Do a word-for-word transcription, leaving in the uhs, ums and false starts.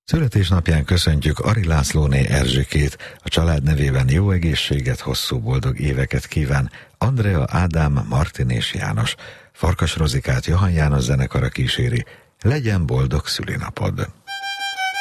Születésnapján köszöntjük Ari Lászlóné Erzsikét, a család nevében jó egészséget, hosszú boldog éveket kíván Andrea, Ádám, Martin és János. Farkas Rozikát Johann János zenekara kíséri. Legyen boldog szülinapod!